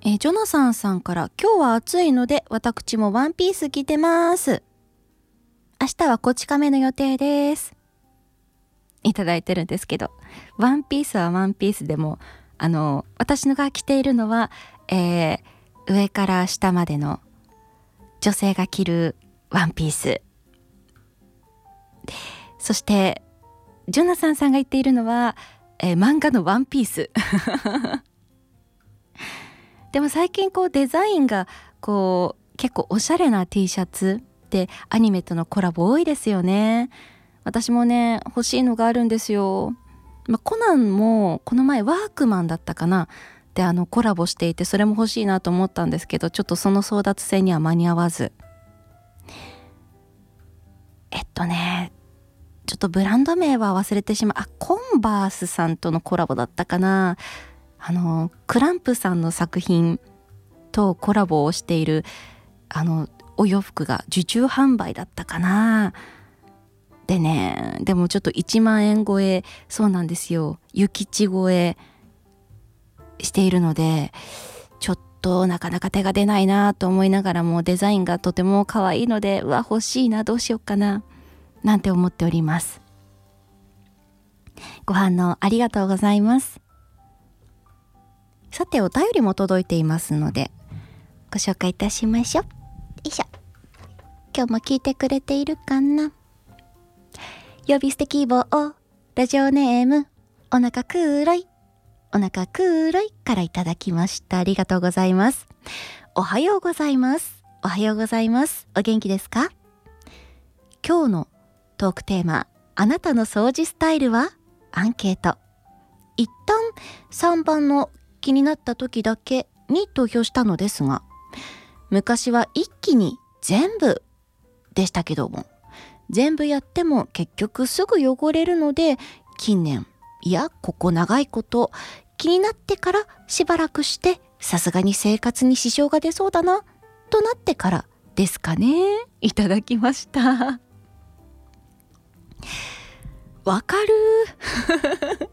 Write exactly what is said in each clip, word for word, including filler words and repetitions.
えージョナサンさんから今日は暑いので私もワンピース着てます。明日はこち亀の予定です。いただいてるんですけど、ワンピースはワンピースでも、あの、私のが着ているのは、えー上から下までの女性が着るワンピース。そして、ジョナサンさんが言っているのは、えー漫画のワンピース。でも最近こうデザインがこう結構おしゃれな T シャツってアニメとのコラボ多いですよね。私もね欲しいのがあるんですよ。まあ、コナンもこの前ワークマンだったかなであのコラボしていて、それも欲しいなと思ったんですけど、ちょっとその争奪戦には間に合わず、えっとねちょっとブランド名は忘れてしまう。あ、コンバースさんとのコラボだったかな。あのクランプさんの作品とコラボをしているあのお洋服が受注販売だったかな。でね、でもちょっといちまんえん超え、そうなんですよ、諭吉超えしているので、ちょっとなかなか手が出ないなと思いながらも、デザインがとても可愛いので、うわ欲しいな、どうしようかななんて思っております。ご反応ありがとうございます。さて、お便りも届いていますのでご紹介いたしましょう。よいしょ。今日も聞いてくれているかな。呼び捨て希望、ラジオネームお腹黒いお腹黒いからいただきました。ありがとうございます。おはようございます。おはようございます。お元気ですか？今日のトークテーマ、あなたの掃除スタイルは？アンケート。一旦さんばんの気になった時だけに投票したのですが、昔は一気に全部でしたけども、全部やっても結局すぐ汚れるので、近年、いやここ長いこと気になってからしばらくして、さすがに生活に支障が出そうだなとなってからですかね。いただきました。わかる。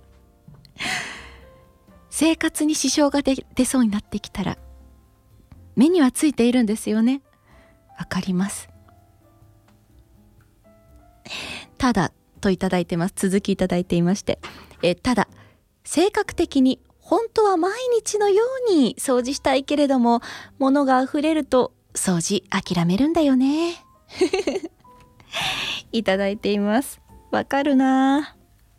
生活に支障が出、出そうになってきたら目にはついているんですよね。わかります。ただといただいてます。続きいただいていまして、えただ性格的に本当は毎日のように掃除したいけれども、物があふれると掃除諦めるんだよね。いただいています。わかるな。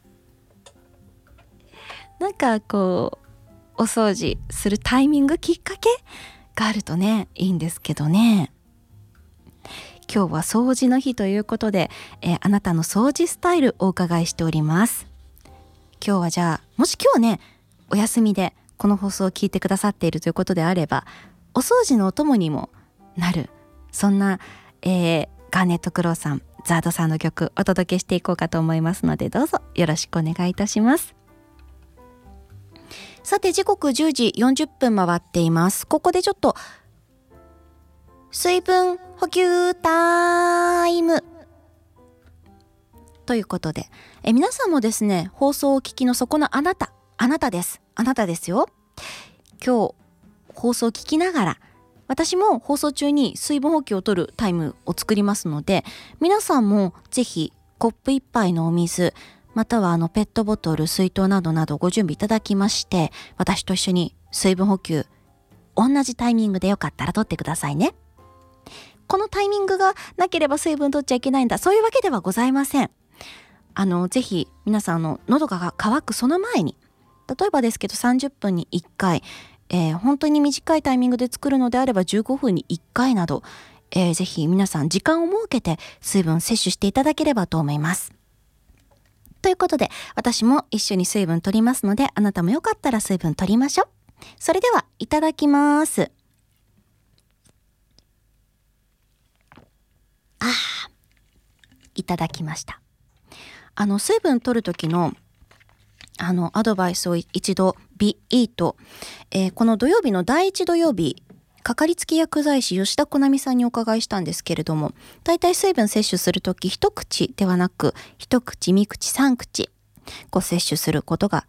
なんかこうお掃除するタイミング、きっかけがあるとねいいんですけどね。今日は掃除の日ということで、えー、あなたの掃除スタイルお伺いしております。今日はじゃあ、もし今日ねお休みでこの放送を聞いてくださっているということであれば、お掃除のお供にもなる、そんな、えー、ガーネットクローさん、ザードさんの曲お届けしていこうかと思いますので、どうぞよろしくお願いいたします。さて、時刻じゅうじよんじゅっぷん回っています。ここでちょっと水分補給タイムということで、え皆さんもですね、放送をお聞きのそこのあなた、あなたですあなたですよ。今日放送を聞きながら、私も放送中に水分補給を取るタイムを作りますので、皆さんもぜひコップ一杯のお水、またはあのペットボトル、水筒などなどご準備いただきまして、私と一緒に水分補給同じタイミングでよかったら取ってくださいね。このタイミングがなければ水分取っちゃいけないんだ、そういうわけではございません。あのぜひ皆さんの喉が渇くその前に、例えばですけどさんじゅっぷんにいっかい、えー、本当に短いタイミングで作るのであればじゅうごふんにいっかいなど、えー、ぜひ皆さん時間を設けて水分摂取していただければと思います。ということで、私も一緒に水分取りますので、あなたもよかったら水分取りましょう。それではいただきます。あー、いただきました。あの水分取る時のあのアドバイスを一度ビイート、えー、この土曜日のだいいち土曜日、かかりつけ薬剤師吉田小波さんにお伺いしたんですけれども、だいたい水分摂取するとき一口ではなく一口二口三口こう摂取することが